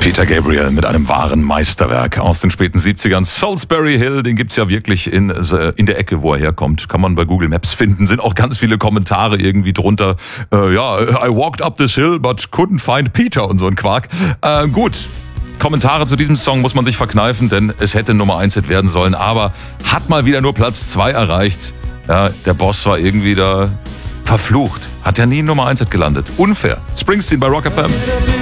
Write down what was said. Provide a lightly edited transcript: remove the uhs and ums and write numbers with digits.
Peter Gabriel mit einem wahren Meisterwerk aus den späten 70ern. Salisbury Hill, den gibt's ja wirklich in der Ecke, wo er herkommt. Kann man bei Google Maps finden. Sind auch ganz viele Kommentare irgendwie drunter. I walked up this hill, but couldn't find Peter und so ein Quark. Gut. Kommentare zu diesem Song muss man sich verkneifen, denn es hätte Nummer 1 Hit werden sollen, aber hat mal wieder nur Platz 2 erreicht. Ja, der Boss war irgendwie da verflucht. Hat ja nie Nummer 1 Hit gelandet. Unfair. Springsteen bei Rock FM.